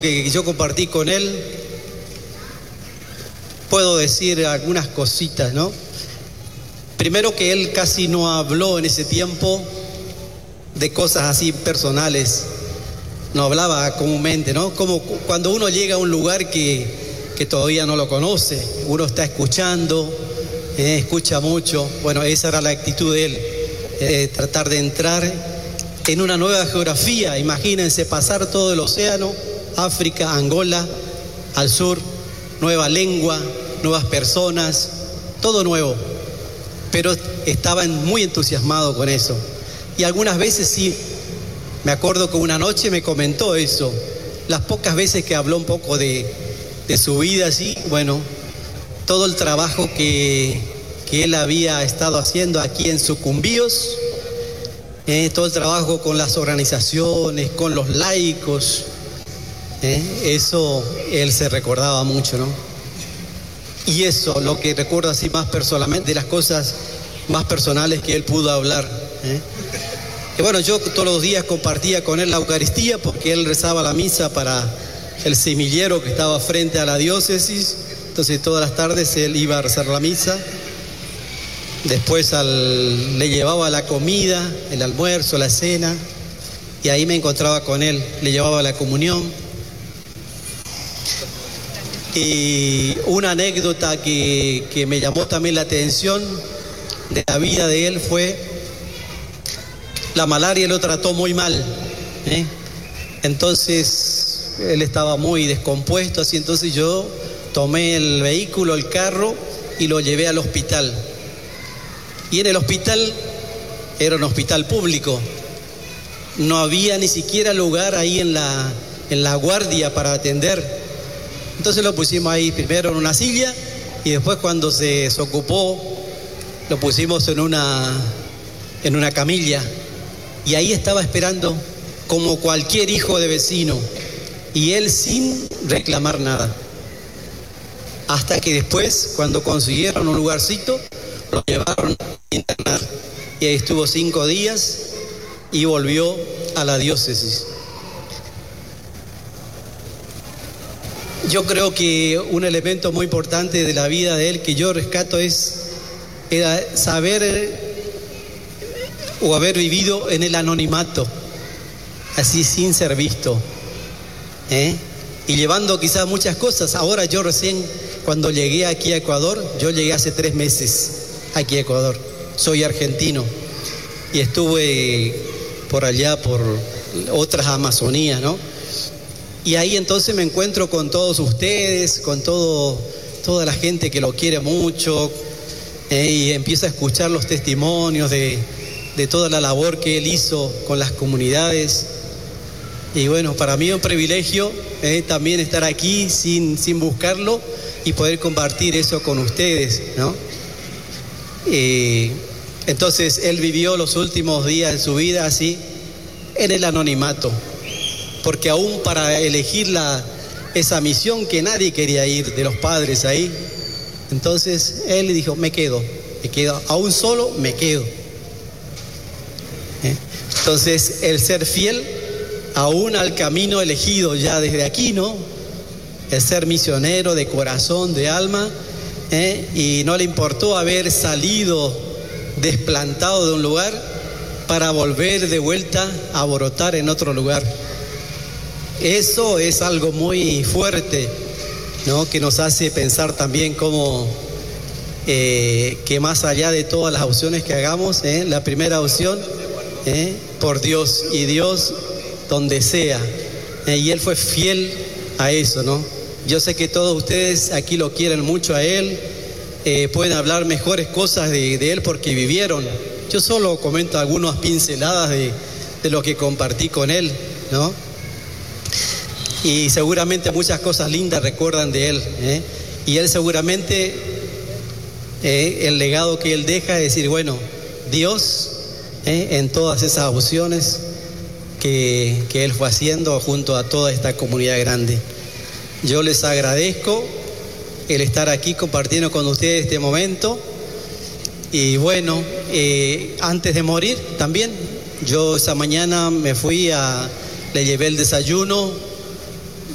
que yo compartí con él, puedo decir algunas cositas, ¿no? Primero, que él casi no habló en ese tiempo de cosas así personales, no hablaba comúnmente, ¿no? Como cuando uno llega a un lugar que todavía no lo conoce, uno está escuchando, escucha mucho. Bueno, esa era la actitud de él, tratar de entrar en una nueva geografía. Imagínense pasar todo el océano, África, Angola, al sur, nueva lengua, nuevas personas, todo nuevo. Pero estaba muy entusiasmado con eso. Y algunas veces sí, me acuerdo que una noche me comentó eso. Las pocas veces que habló un poco de su vida, sí, bueno, todo el trabajo que él había estado haciendo aquí en Sucumbíos, todo el trabajo con las organizaciones, con los laicos, eso él se recordaba mucho, ¿no? Y eso, lo que recuerdo así más personalmente, de las cosas más personales que él pudo hablar. Y bueno, yo todos los días compartía con él la Eucaristía, porque él rezaba la misa para el semillero que estaba frente a la diócesis. Entonces todas las tardes él iba a rezar la misa. Después le llevaba la comida, el almuerzo, la cena, y ahí me encontraba con él, le llevaba la comunión. Y una anécdota que me llamó también la atención de la vida de él fue: la malaria lo trató muy mal, entonces él estaba muy descompuesto, así. Entonces yo tomé el vehículo, el carro, y lo llevé al hospital. Y en el hospital, era un hospital público, no había ni siquiera lugar ahí en la guardia para atender. Entonces lo pusimos ahí primero en una silla, y después, cuando se desocupó, lo pusimos en una camilla. Y ahí estaba esperando como cualquier hijo de vecino, y él sin reclamar nada. Hasta que después, cuando consiguieron un lugarcito, lo llevaron a internar. Y ahí estuvo 5 días y volvió a la diócesis. Yo creo que un elemento muy importante de la vida de él que yo rescato era saber o haber vivido en el anonimato, así sin ser visto, y llevando quizás muchas cosas. Ahora, yo recién, cuando llegué aquí a Ecuador, yo llegué hace 3 meses aquí a Ecuador, soy argentino, y estuve por allá, por otras Amazonías, ¿no? Y ahí entonces me encuentro con todos ustedes, con toda la gente que lo quiere mucho, y empiezo a escuchar los testimonios de toda la labor que él hizo con las comunidades. Y bueno, para mí es un privilegio también estar aquí sin buscarlo y poder compartir eso con ustedes, ¿no? Entonces él vivió los últimos días de su vida así, en el anonimato, porque aún para elegir esa misión, que nadie quería ir de los padres ahí, entonces él le dijo: me quedo, aún solo me quedo. Entonces, el ser fiel aún al camino elegido ya desde aquí, ¿no? El ser misionero de corazón, de alma, y no le importó haber salido desplantado de un lugar para volver de vuelta a brotar en otro lugar. Eso es algo muy fuerte, ¿no? Que nos hace pensar también cómo que más allá de todas las opciones que hagamos, la primera opción, por Dios, y Dios donde sea, y él fue fiel a eso, ¿no? Yo sé que todos ustedes aquí lo quieren mucho a él, pueden hablar mejores cosas de él porque vivieron. Yo solo comento algunas pinceladas de lo que compartí con él, ¿no? Y seguramente muchas cosas lindas recuerdan de él, y él seguramente, el legado que él deja es decir: bueno, Dios, en todas esas opciones que él fue haciendo junto a toda esta comunidad grande. Yo les agradezco el estar aquí compartiendo con ustedes este momento. Y bueno, antes de morir también, yo esa mañana me fui le llevé el desayuno